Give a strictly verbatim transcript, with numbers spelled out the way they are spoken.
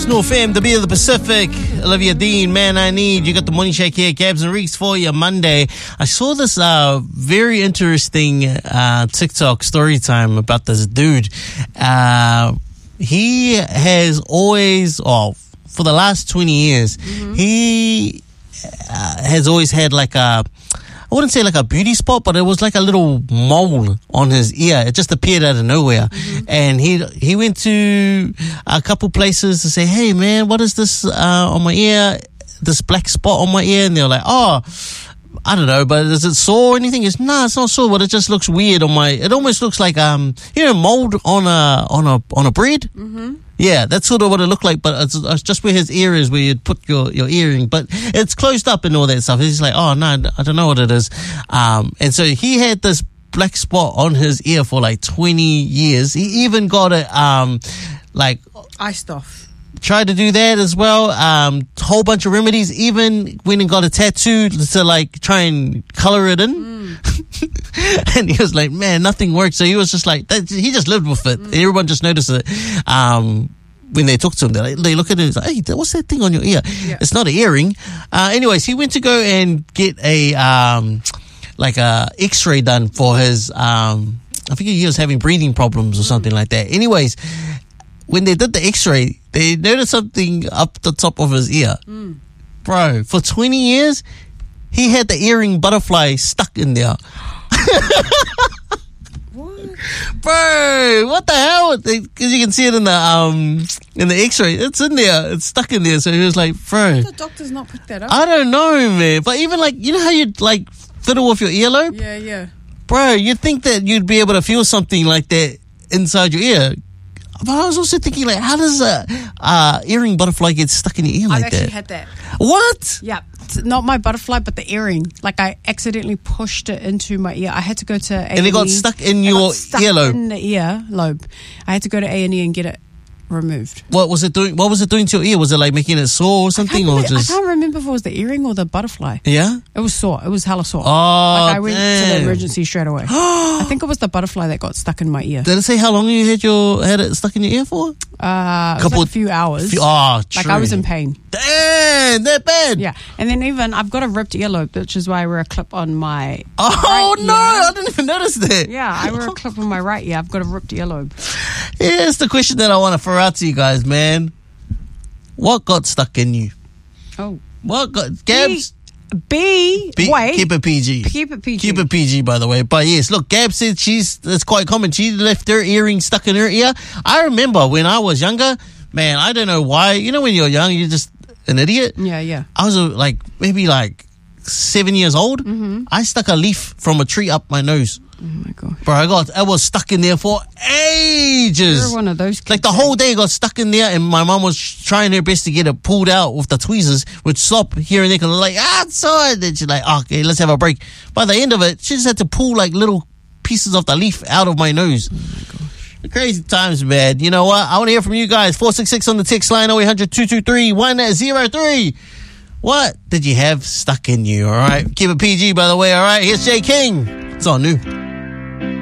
National F M, the beat of the Pacific. Olivia Dean, Man I Need. You got the Morning Shake here, Gabs and Reeks for you Monday. I saw this uh, very interesting uh, TikTok story time about this dude. Uh, he has always, oh, for the last twenty years, mm-hmm. he uh, has always had like a, I wouldn't say like a beauty spot, but it was like a little mole on his ear. It just appeared out of nowhere. Mm-hmm. And he he went to a couple places to say, hey, man, what is this uh, on my ear? This black spot on my ear? And they're like, oh, I don't know, but is it sore or anything? It's, nah, it's not sore, but it just looks weird on my, it almost looks like, um, you know, mold on a, on a, on a bread. Mm-hmm. Yeah, that's sort of what it looked like, but it's, it's just where his ear is, where you'd put your, your earring, but it's closed up and all that stuff. He's like, oh, no, I don't know what it is. Um, and so he had this black spot on his ear for like twenty years. He even got it, um, like... iced off. Tried to do that as well. Um, whole bunch of remedies. Even went and got a tattoo to like try and color it in. Mm. And he was like, man, nothing worked. So he was just like, that, he just lived with it. Mm. Everyone just noticed it. Um, when they talk to him, they, like, they look at it and like, hey, what's that thing on your ear? Yeah. It's not an earring. Uh, anyways, he went to go and get a, um, like a x-ray done for his, um, I think he was having breathing problems or mm. something like that. Anyways, when they did the x-ray, they noticed something up the top of his ear. Mm. Bro, for twenty years, he had the earring butterfly stuck in there. What? Bro, what the hell? Because you can see it in the um in the x-ray. It's in there. It's stuck in there. So he was like, bro. Why did the doctors not pick that up? I don't know, man. But even like, you know how you'd like fiddle with your earlobe? Yeah, yeah. Bro, you'd think that you'd be able to feel something like that inside your ear. But I was also thinking, like, how does a uh, earring butterfly get stuck in your ear like I've that? actually had that. What? Yeah. It's not my butterfly, but the earring. Like, I accidentally pushed it into my ear. I had to go to A and E. And it got stuck in your earlobe? in the ear lobe. I had to go to A and E and get it removed. What was it doing? What was it doing to your ear? Was it like making it sore or something, or remember, just? I can't remember if it was the earring or the butterfly. Yeah, it was sore. It was hella sore. Oh, like I went damn. to the emergency straight away. I think it was the butterfly that got stuck in my ear. Did it say how long you had your had it stuck in your ear for? Uh, it couple, was like a few hours. Few, oh, true. Like I was in pain. Damn, that bad. Yeah, and then even I've got a ripped earlobe, which is why I wear a clip on my. Oh right no! ear. I didn't even notice that. Yeah, I wear a clip on my right ear. I've got a ripped earlobe. Here's the question that I want to throw out to you guys, man. What got stuck in you? Oh, what got Gabs? B, B wait. Keep it P G. Keep it P G. Keep it P G, by the way. But yes, look, Gab said she's, it's quite common. She left her earring stuck in her ear. I remember when I was younger, man, I don't know why. You know, when you're young, you're just an idiot. Yeah, yeah. I was uh, like, maybe like seven years old. Mm-hmm. I stuck a leaf from a tree up my nose. Oh my gosh. Bro, I got, I was stuck in there for ages. You're one of those kids. Like the whole day got stuck in there, and my mom was trying her best to get it pulled out with the tweezers, which stop here and there, because like, ah, it's so, and then she's like, oh, okay, let's have a break. By the end of it, she just had to pull like little pieces of the leaf out of my nose. Oh my gosh. Crazy times, man. You know what? I want to hear from you guys. four six six on the text line, oh eight hundred, two two three, one oh three. What did you have stuck in you, all right? Keep it P G, by the way, all right? Here's Jay King. It's all new.